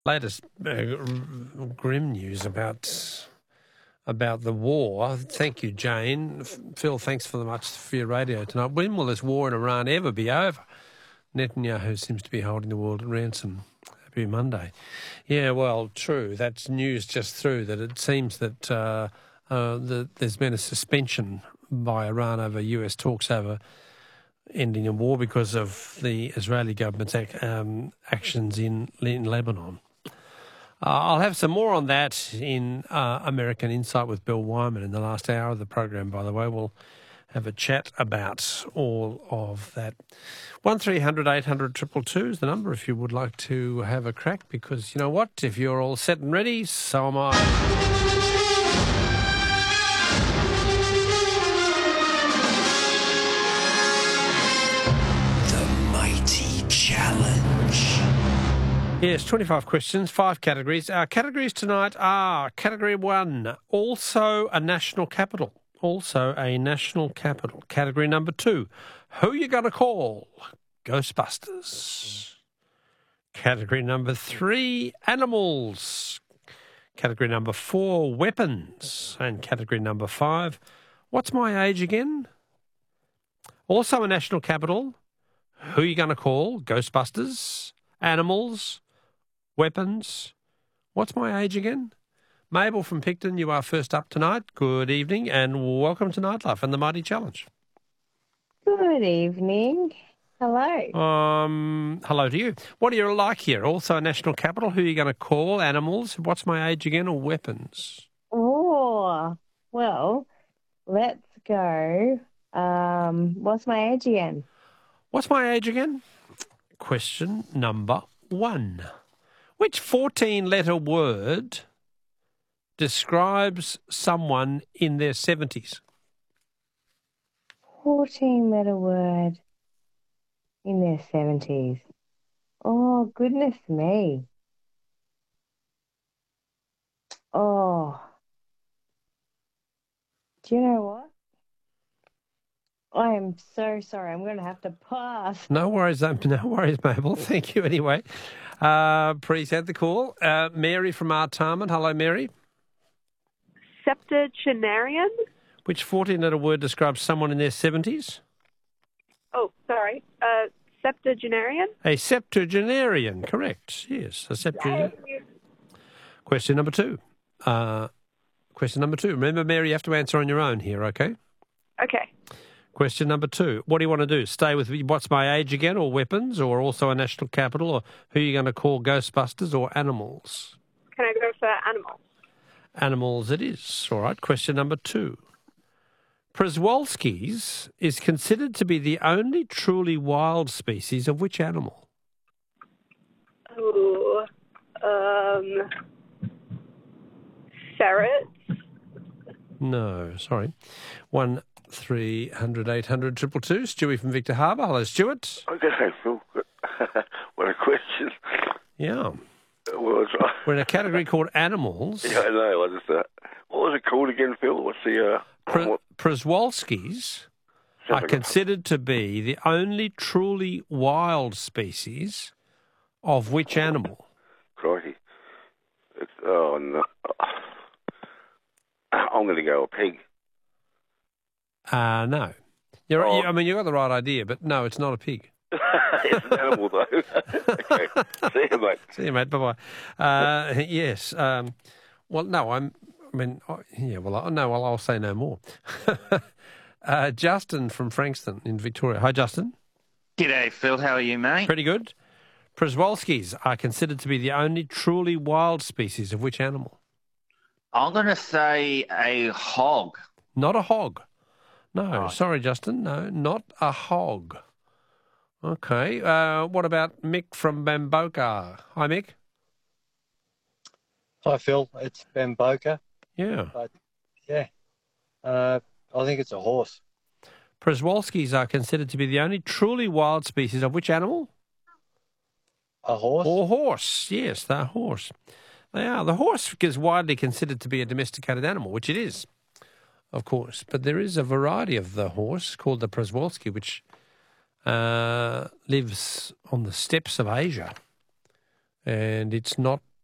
Latest grim news about the war. Thank you, Jane. Phil, thanks for much for your radio tonight. When will this war in Iran ever be over? Netanyahu seems to be holding the world at ransom. Happy Monday. Yeah, well, true. That's news just through that it seems that there's been a suspension by Iran over US talks over ending a war because of the Israeli government's actions in Lebanon. I'll have some more on that in American Insight with Bill Wyman in the last hour of the program, by the way. We'll have a chat about all of that. 1300 800 222 is the number if you would like to have a crack, because you know what? If you're all set and ready, so am I. Yes, 25 questions, 5 categories. Our categories tonight are Category 1, also a national capital. Also a national capital. Category number 2, who you going to call? Ghostbusters. Category number 3, animals. Category number 4, weapons. And category number 5, what's my age again? Also a national capital. Who you going to call? Ghostbusters. Animals. Weapons. What's my age again? Mabel from Picton, you are first up tonight. Good evening and welcome to Nightlife and the Mighty Challenge. Good evening. Hello. Hello to you. What do you like here? Also a national capital. Who are you going to call? Animals. What's my age again? Or weapons? Oh, well, let's go. What's my age again? What's my age again? Question number 1. Which 14-letter word describes someone in their 70s? 14-letter word in their 70s. Oh, goodness me. Oh. Do you know what? I am so sorry. I'm going to have to pass. No worries, Mabel. Thank you anyway. Appreciate the call. Mary from Artarmon. Hello, Mary. Septuagenarian? Which 14-letter word describes someone in their 70s? Oh, sorry. Septuagenarian? A septuagenarian, correct. Yes, a septuagenarian. Question number 2. Remember, Mary, you have to answer on your own here, okay? Okay. Question number 2. What do you want to do? Stay with what's my age again, or weapons, or also a national capital, or who are you going to call? Ghostbusters or animals? Can I go for animals? Animals it is. All right. Question number 2. Przewalski's is considered to be the only truly wild species of which animal? Ooh, ferrets? No, sorry. 1300 800 222. Stewie from Victor Harbour. Hello, Stuart. Okay, Phil. What a question. Yeah. Well, We're in a category called animals. yeah, I know. What was it called again, Phil? What's the... Przewalski's are considered to be the only truly wild species of which animal? Crikey. Oh, no. I'm going to go a pig. No. I mean, you've got the right idea, but no, it's not a pig. It's an animal, though. Okay. See you, mate. See you, mate. Bye-bye. Yes. Well, no, I'll say no more. Justin from Frankston in Victoria. Hi, Justin. G'day, Phil. How are you, mate? Pretty good. Przewalski's are considered to be the only truly wild species of which animal? I'm going to say a hog. Not a hog. No, sorry, Justin. No, not a hog. Okay. What about Mick from Bamboka? Hi, Mick. Hi, Phil. It's Bamboka. Yeah. But, yeah. I think it's a horse. Przewalski's are considered to be the only truly wild species of which animal? A horse? Or horse. Yes, they're horse. They are. The horse is widely considered to be a domesticated animal, which it is, of course. But there is a variety of the horse called the Przewalski, which lives on the steppes of Asia. And it's not